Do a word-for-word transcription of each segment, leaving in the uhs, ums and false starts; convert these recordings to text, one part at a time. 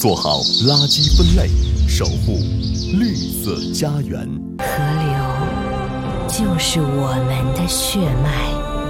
做好垃圾分类，守护绿色家园。 河流就是我们的血脉。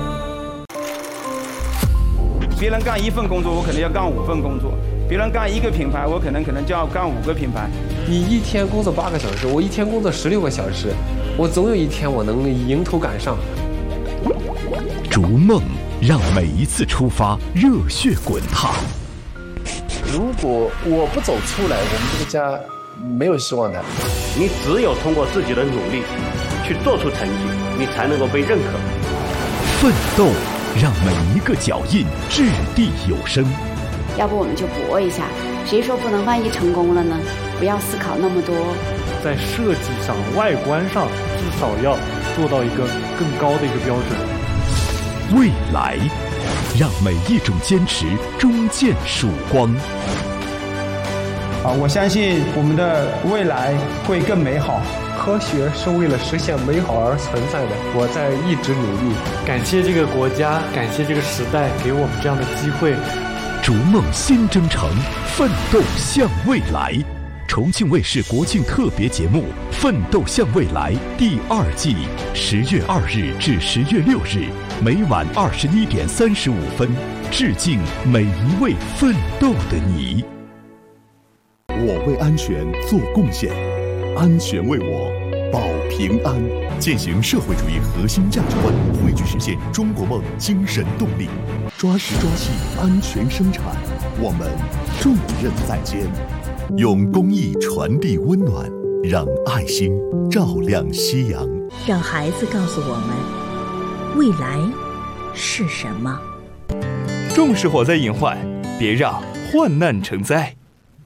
别人干一份工作，我可能要干五份工作；别人干一个品牌，我可能可能就要干五个品牌。 你一天工作八个小时，我一天工作十六个小时，我总有一天我能迎头赶上。 逐梦，让每一次出发热血滚烫。 如果我不走出来，我们这个家没有希望的。 你只有通过自己的努力去做出成绩，你才能够被认可。 奋斗，让每一个脚印掷地有声。 要不我们就搏一下，谁说不能？万一成功了呢？不要思考那么多。 在设计上、外观上，至少要做到一个更高的一个标准。 未来，让每一种坚持终见曙光。 啊，我相信我们的未来会更美好。 科学是为了实现美好而存在的，我在一直努力。 感谢这个国家，感谢这个时代给我们这样的机会。 逐梦新征程，奋斗向未来。重庆卫视国庆特别节目《奋斗向未来》第二季，十月二日至十月六日，每晚二十一点三十五分，致敬每一位奋斗的你。我为安全做贡献，安全为我保平安。践行社会主义核心价值观，汇聚实现中国梦精神动力。抓实抓细，安全生产，我们重任在肩。用公益传递温暖，让爱心照亮夕阳。 让孩子告诉我们，未来是什么。 重视火灾隐患，别让患难成灾。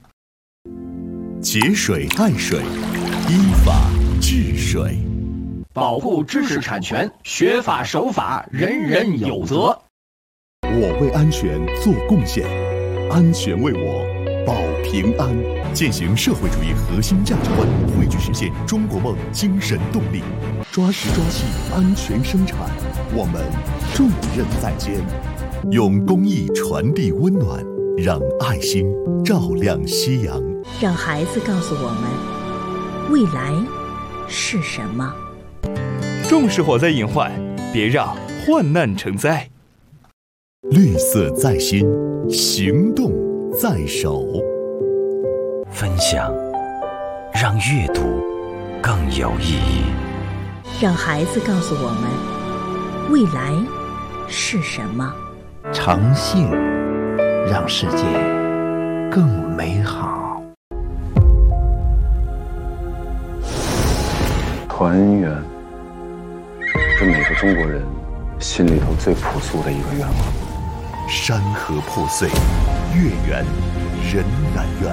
节水爱水，依法治水。 保护知识产权，学法守法，人人有责。 我为安全做贡献，安全为我保平安。践行社会主义核心价值观，汇聚实现中国梦精神动力。抓实抓细，安全生产，我们重任在肩。用公益传递温暖，让爱心照亮夕阳。 让孩子告诉我们，未来是什么。 重视火灾隐患，别让患难成灾。 绿色在心，行动在手。 分享，让阅读更有意义。 让孩子告诉我们，未来是什么。 诚信，让世界更美好。 团圆是每个中国人心里头最朴素的一个愿望。 山河破碎，月圆人难圆。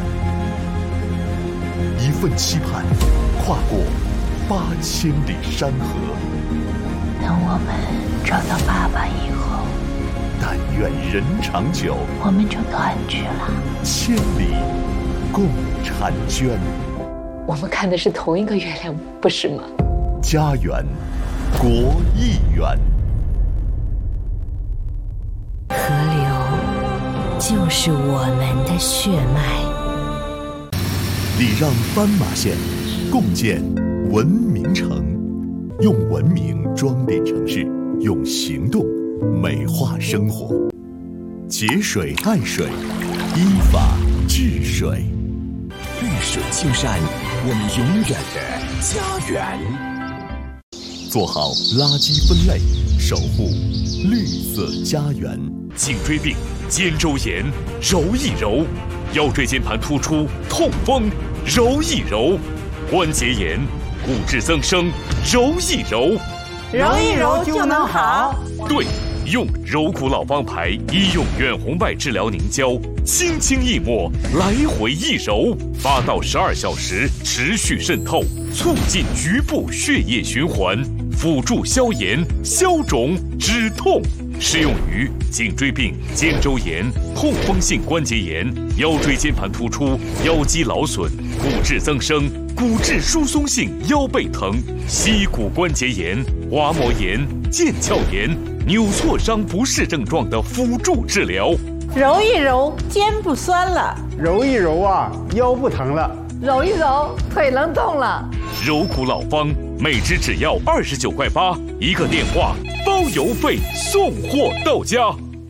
一份期盼，跨过八千里山河。 等我们找到爸爸以后， 但愿人长久， 我们就团聚了。 千里共婵娟。 我们看的是同一个月亮，不是吗？ 家园，国艺园。 河流就是我们的血脉。 礼让斑马线，共建文明城。用文明装点城市，用行动美化生活。节水爱水，依法治水。 绿水青山，我们永远的家园。 做好垃圾分类，守护绿色家园。 颈椎病，肩周炎，揉一揉；腰椎间盘突出，痛风，揉一揉；关节炎，骨质增生，揉一揉。 揉一揉就能好。 对，用柔骨老方牌医用远红外治疗凝胶，轻轻一抹，来回一揉，八到十二小时持续渗透，促进局部血液循环，辅助消炎、消肿、止痛。适用于颈椎病、肩周炎、痛风性关节炎、腰椎间盘突出、腰肌劳损、骨质增生、骨质疏松性腰背疼、膝骨关节炎、滑膜炎、腱鞘炎、扭挫伤不适症状的辅助治疗。 揉一揉，肩不酸了， 揉一揉啊，腰不疼了； 揉一揉，腿能动了。 柔骨老方，每支只要二十九块八，一个电话包邮费，送货到家。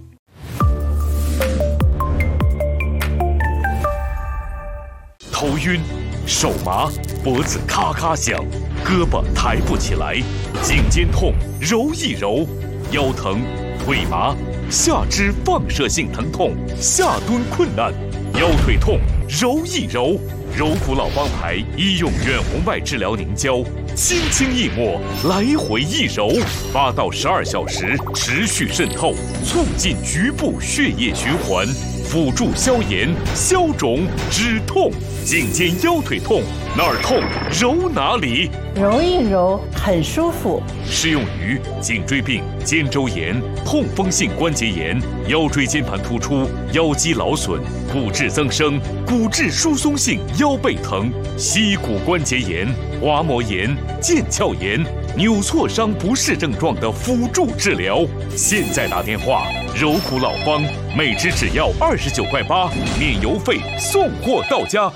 头晕、手麻、脖子咔咔响、胳膊抬不起来、颈肩痛，揉一揉；腰疼、腿麻、下肢放射性疼痛、下蹲困难、腰腿痛，揉一揉。柔骨老方牌医用远红外治疗凝胶，轻轻一抹，来回一揉，八到十二小时持续渗透，促进局部血液循环，辅助消炎、消肿、止痛。颈肩腰腿痛，哪儿痛揉哪里， 揉一揉很舒服。 适用于颈椎病、肩周炎、痛风性关节炎、腰椎间盘突出、腰肌劳损、骨质增生、骨质疏松性腰背疼、膝骨关节炎、滑膜炎、腱鞘炎、扭挫伤不适症状的辅助治疗。现在打电话，柔骨老方，每支只要二十九块八，免邮费，送货到家。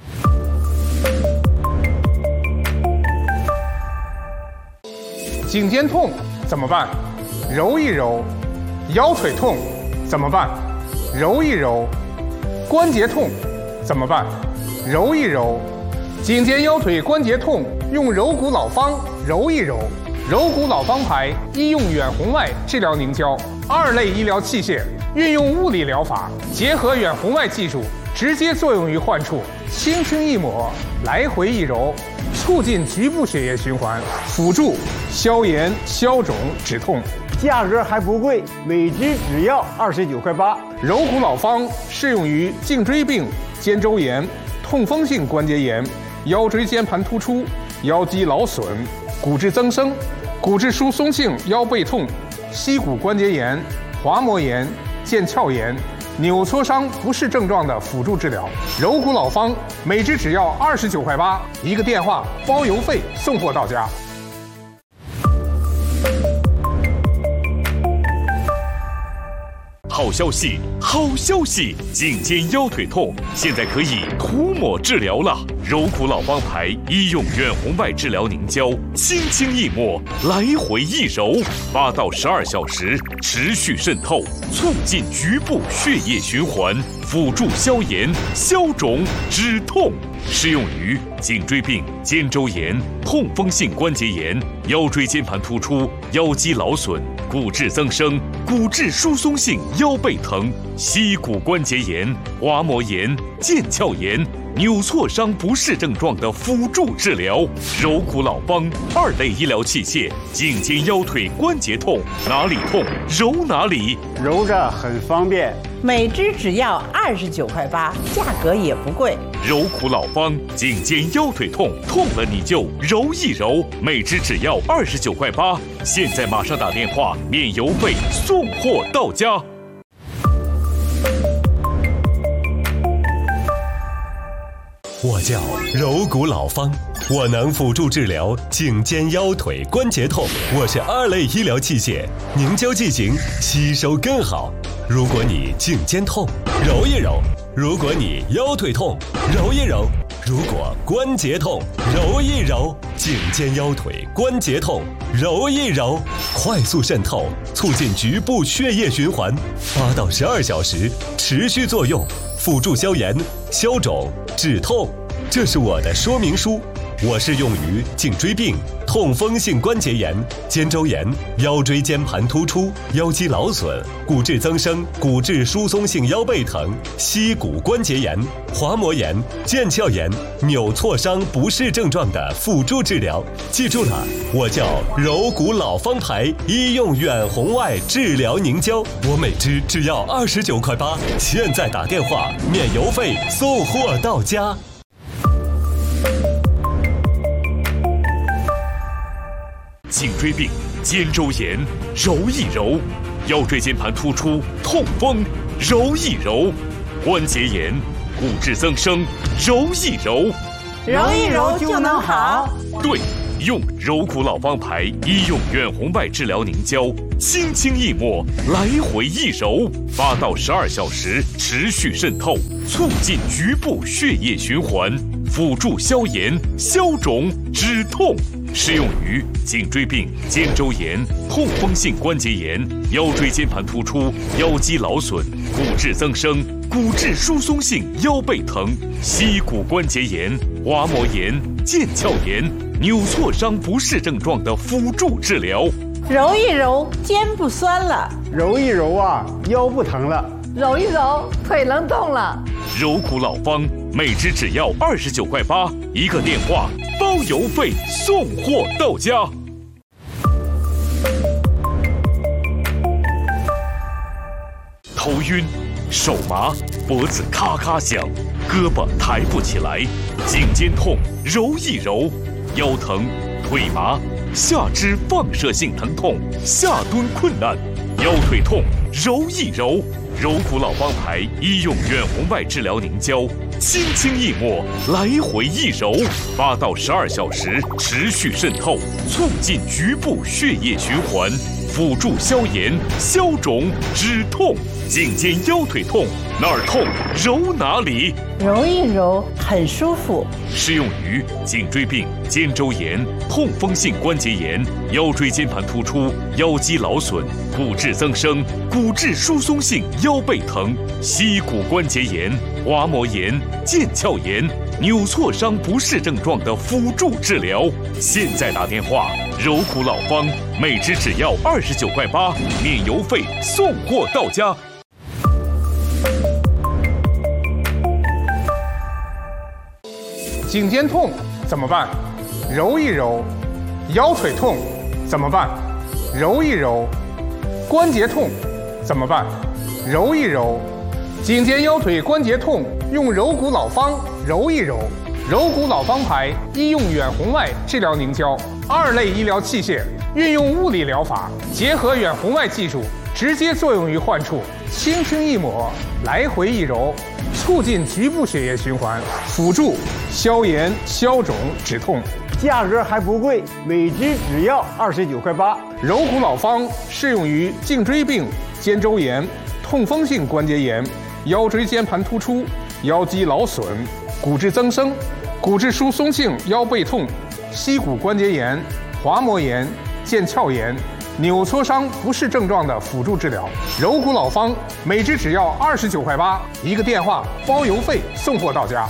颈肩痛怎么办？揉一揉。腰腿痛怎么办？揉一揉。关节痛怎么办？揉一揉。颈肩腰腿关节痛用柔骨老方揉一揉。柔骨老方牌医用远红外治疗凝胶，二类医疗器械，运用物理疗法，结合远红外技术，直接作用于患处，轻轻一抹，来回一揉，促进局部血液循环，辅助消炎、消肿、止痛。 价格还不贵，每支只要二十九块八。 柔骨老方适用于颈椎病、肩周炎、痛风性关节炎、腰椎间盘突出、腰肌劳损、骨质增生、骨质疏松性腰背痛、膝骨关节炎、滑膜炎、腱鞘炎、扭挫伤不适症状的辅助治疗。柔骨老方每支只要二十九块八，一个电话包邮费，送货到家。 好消息，好消息！颈肩腰腿痛现在可以涂抹治疗了。柔骨老方牌医用远红外治疗凝胶，轻轻一抹，来回一揉，八到十二小时持续渗透，促进局部血液循环，辅助消炎、消肿、止痛。适用于颈椎病、肩周炎、痛风性关节炎、腰椎间盘突出、腰肌劳损、骨质增生、骨质疏松性腰背疼、膝骨关节炎、滑膜炎、腱鞘炎、扭挫伤不适症状的辅助治疗。柔骨老方二类医疗器械，颈肩腰腿关节痛，哪里痛揉哪里， 揉着很方便。 每支只要二十九块八，价格也不贵。 柔骨老方，颈肩腰腿痛，痛了你就揉一揉，每支只要二十九块八。现在马上打电话，免邮费，送货到家。 我叫柔骨老方，我能辅助治疗颈肩腰腿关节痛。我是二类医疗器械，凝胶剂型吸收更好。如果你颈肩痛，揉一揉；如果你腰腿痛，揉一揉；如果关节痛，揉一揉。颈肩腰腿关节痛，揉一揉，快速渗透，促进局部血液循环，八到十二小时持续作用，辅助消炎、消肿、止痛。这是我的说明书。我是用于颈椎病、痛风性关节炎、肩周炎、腰椎间盘突出、腰肌劳损、骨质增生、骨质疏松性腰背疼、膝骨关节炎、滑膜炎、腱鞘炎、扭挫伤不适症状的辅助治疗。记住了，我叫柔骨老方牌医用远红外治疗凝胶，我每支只要二十九块八，现在打电话免邮费，送货到家。 颈椎病、肩周炎，揉一揉；腰椎间盘突出、痛风，揉一揉；关节炎、骨质增生，揉一揉。 揉一揉就能好。 对， 用柔骨老方牌医用远红外治疗凝胶，轻轻一抹，来回一揉，八到十二小时持续渗透，促进局部血液循环，辅助消炎、消肿、止痛。适用于颈椎病、肩周炎、痛风性关节炎、腰椎间盘突出、腰肌劳损、骨质增生、骨质疏松性腰背疼、膝骨关节炎、滑膜炎、腱鞘炎、扭挫伤不适症状的辅助治疗。 揉一揉，肩不酸了； 揉一揉啊，腰不疼了； 揉一揉，腿能动了。 柔骨老方，每支只要二十九块八，一个电话，包邮费，送货到家。头晕、手麻、脖子咔咔响、胳膊抬不起来、颈肩痛，揉一揉；腰疼、腿麻、下肢放射性疼痛、下蹲困难、腰腿痛，揉一揉。柔骨老方牌医用远红外治疗凝胶，轻轻一抹，来回一揉，八到十二小时持续渗透，促进局部血液循环，辅助消炎、消肿、止痛。颈肩腰腿痛，哪儿痛揉哪里， 揉一揉很舒服。 适用于颈椎病、肩周炎、痛风性关节炎、腰椎间盘突出、腰肌劳损、骨质增生、骨质疏松性腰背疼、膝骨关节炎、滑膜炎、腱鞘炎、扭挫伤不适症状的辅助治疗。现在打电话，柔骨老方，每支只要二十九块八，免邮费，送货到家。 颈肩痛怎么办？揉一揉。腰腿痛怎么办？揉一揉。关节痛怎么办？揉一揉。颈肩腰腿关节痛用柔骨老方揉一揉。柔骨老方牌医用远红外治疗凝胶，二类医疗器械，运用物理疗法，结合远红外技术，直接作用于患处，轻轻一抹，来回一揉，促进局部血液循环，辅助消炎、消肿、止痛。 价格还不贵，每支只要二十九块八。 柔骨老方适用于颈椎病、肩周炎、痛风性关节炎、腰椎间盘突出、腰肌劳损、骨质增生、骨质疏松性腰背痛、膝骨关节炎、滑膜炎、腱鞘炎、扭挫伤不适症状的辅助治疗。柔骨老方每支只要二十九块八，一个电话，包邮费，送货到家。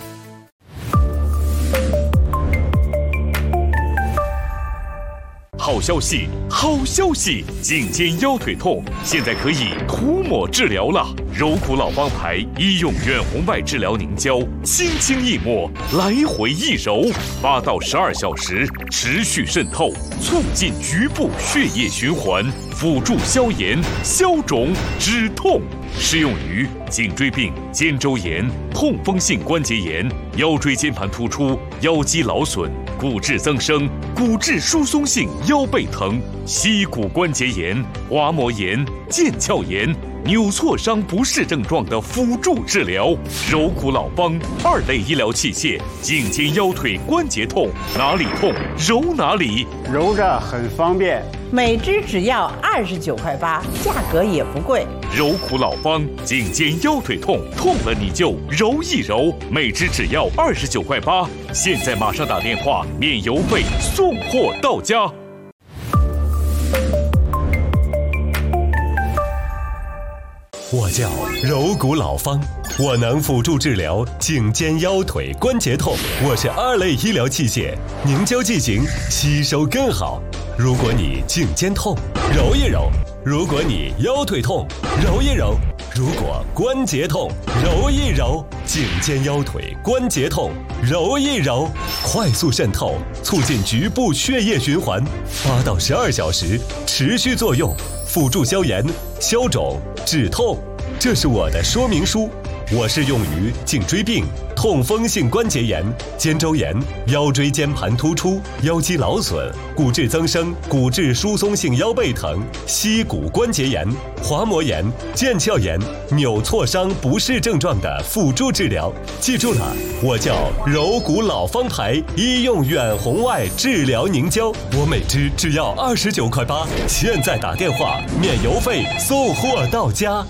好消息，好消息！颈肩腰腿痛现在可以涂抹治疗了。柔骨老方牌医用远红外治疗凝胶，轻轻一抹，来回一揉，八到十二小时持续渗透，促进局部血液循环，辅助消炎、消肿、止痛。适用于颈椎病、肩周炎、痛风性关节炎、腰椎间盘突出、腰肌劳损、骨质增生、骨质疏松性腰背疼、膝骨关节炎、滑膜炎、腱鞘炎、扭挫伤不适症状的辅助治疗。柔骨老方，二类医疗器械，颈肩腰腿关节痛，哪里痛揉哪里， 揉着很方便。 每支只要二十九块八，价格也不贵。 柔骨老方，颈肩腰腿痛，痛了你就揉一揉，每支只要二十九块八。现在马上打电话，免邮费，送货到家。 我叫柔骨老方，我能辅助治疗颈肩腰腿关节痛。我是二类医疗器械，凝胶剂型吸收更好。如果你颈肩痛，揉一揉；如果你腰腿痛，揉一揉；如果关节痛，揉一揉。颈肩腰腿关节痛，揉一揉，快速渗透，促进局部血液循环，八到十二小时持续作用，辅助消炎、消肿、止痛。这是我的说明书。我适用于颈椎病、 痛风性关节炎、肩周炎、腰椎间盘突出、腰肌劳损、骨质增生、骨质疏松性腰背疼、膝骨关节炎、滑膜炎、腱鞘炎、扭挫伤不适症状的辅助治疗。记住了，我叫柔骨老方牌医用远红外治疗凝胶，我每支只要二十九块八，现在打电话免邮费送货到家。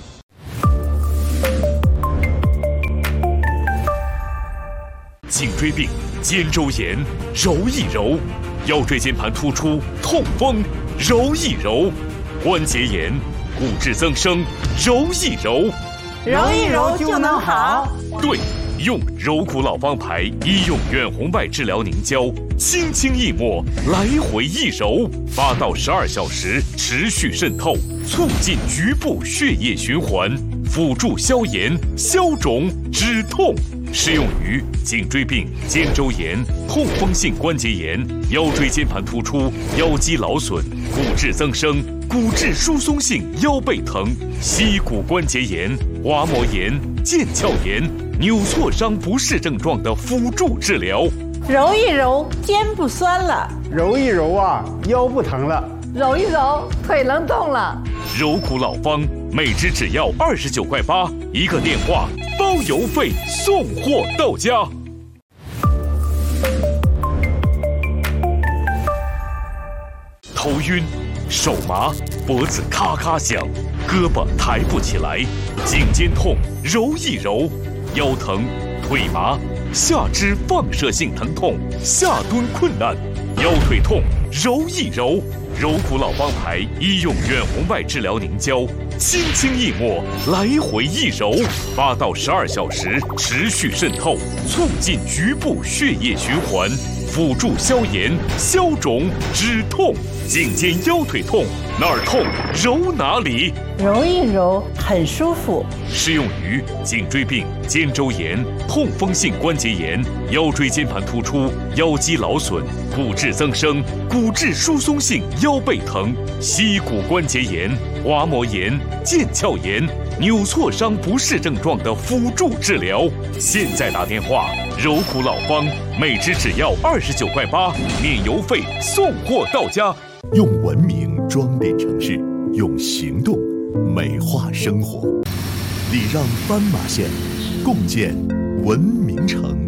颈椎病、肩周炎，揉一揉；腰椎间盘突出、痛风，揉一揉；关节炎、骨质增生，揉一揉。 揉一揉就能好。 对，用柔骨老方牌医用远红外治疗凝胶，轻轻一抹，来回一揉，八到十二小时持续渗透，促进局部血液循环，辅助消炎、消肿、止痛。适用于颈椎病、肩周炎、痛风性关节炎、腰椎间盘突出、腰肌劳损、骨质增生、骨质疏松性腰背疼、膝骨关节炎、滑膜炎、腱鞘炎、扭挫伤不适症状的辅助治疗。 揉一揉，肩不酸了； 揉一揉啊，腰不疼了； 揉一揉，腿能动了。 柔骨老方，每支只要二十九块八，一个电话包邮费，送货到家。头晕、手麻、脖子咔咔响、胳膊抬不起来、颈肩痛，揉一揉；腰疼、腿麻、下肢放射性疼痛、下蹲困难、腰腿痛，揉一揉。柔骨老方牌医用远红外治疗凝胶，轻轻一抹，来回一揉，八到十二小时持续渗透，促进局部血液循环，辅助消炎、消肿、止痛。颈肩腰腿痛，哪儿痛揉哪里， 揉一揉很舒服。 适用于颈椎病、肩周炎、痛风性关节炎、腰椎间盘突出、腰肌劳损、骨质增生、骨质疏松性腰背疼、膝骨关节炎、滑膜炎、腱鞘炎、扭挫伤不适症状的辅助治疗。现在打电话，柔骨老方，每支只要二十九块八，免邮费送货到家。 用文明装点城市，用行动美化生活。礼让斑马线，共建文明城。